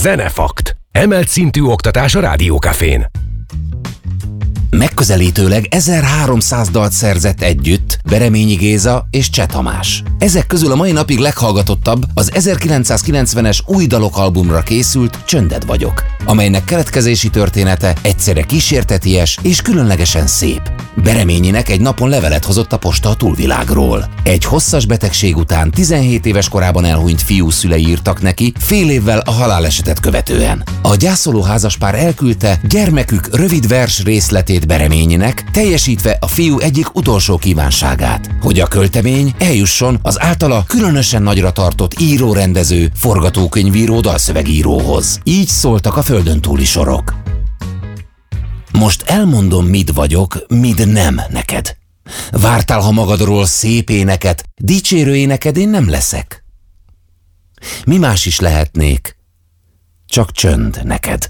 Zenefakt. Emelt szintű oktatás a Rádiókafén. Megközelítőleg 1300 dalt szerzett együtt Bereményi Géza és Cseh Tamás. Ezek közül a mai napig leghallgatottabb az 1990-es Új dalok albumra készült Csönded vagyok, amelynek keletkezési története egyszerre kísérteties és különlegesen szép. Bereményinek egy napon levelet hozott a posta a túlvilágról. Egy hosszas betegség után 17 éves korában elhunyt fiú szülei írtak neki fél évvel a halálesetet követően. A gyászoló házaspár elküldte gyermekük rövid vers részletét Bereményinek, teljesítve a fiú egyik utolsó kívánságát, hogy a költemény eljusson az általa különösen nagyra tartott író-rendező, forgatókönyvíró, dalszövegíróhoz. Így szóltak a földön túli sorok. Most elmondom, mit vagyok, mit nem neked. Vártál, ha magadról szép éneket, dicsérő éneked én nem leszek. Mi más is lehetnék, csak csönd neked.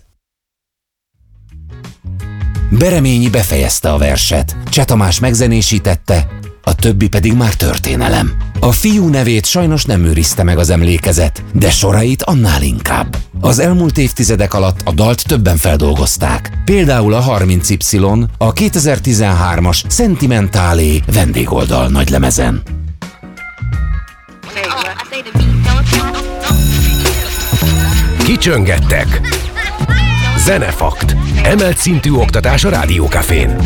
Bereményi befejezte a verset, Cseh Tamás megzenésítette, a többi pedig már történelem. A fiú nevét sajnos nem őrizte meg az emlékezet, de sorait annál inkább. Az elmúlt évtizedek alatt a dalt többen feldolgozták, például a 30Y, a 2013-as Sentimentálé vendégoldal nagylemezen. Kicsöngettek. Zenefakt. Emelt szintű oktatás a Rádiókafén.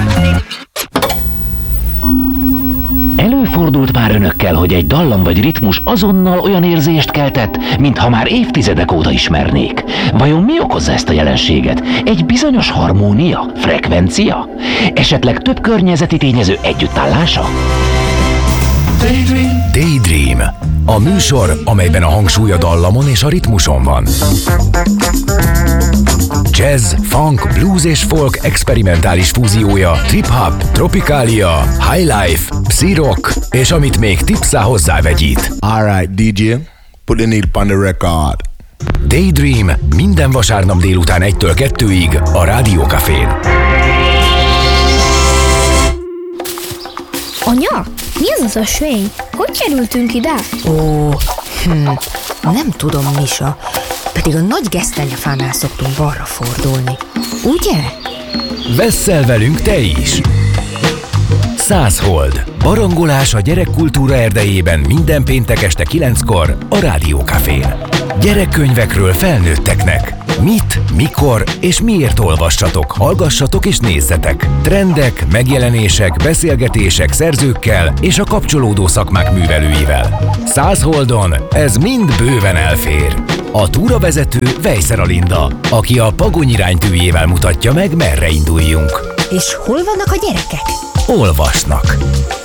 Előfordult már önökkel, hogy egy dallam vagy ritmus azonnal olyan érzést keltett, mintha már évtizedek óta ismernék. Vajon mi okozza ezt a jelenséget? Egy bizonyos harmónia? Frekvencia? Esetleg több környezeti tényező együttállása? Daydream. A műsor, amelyben a hangsúly a dallamon és a ritmuson van. Jazz, funk, blues és folk experimentális fúziója, trip-hop, tropikália, highlife, psi-rock, és amit még tipszá hozzávegyít. Alright, DJ, put the needle on the record. Daydream minden vasárnap délután 1-től 2-ig a Rádiókafén. Anya, mi az ösvény? Hogy kerültünk ide? Nem tudom, Misa. Pedig a nagy gesztenyefánál szoktunk balra fordulni. Ugye? Vesszel velünk te is! 100 hold. Barangolás a gyerekkultúra erdejében minden péntek este 9-kor a Rádiókafén. Gyerekkönyvekről felnőtteknek. Mit, mikor és miért olvassatok, hallgassatok és nézzetek. Trendek, megjelenések, beszélgetések szerzőkkel és a kapcsolódó szakmák művelőivel. 100 holdon ez mind bőven elfér. A túravezető Vejszer Alinda, aki a Pagony iránytűjével mutatja meg, merre induljunk. És hol vannak a gyerekek? Olvasnak.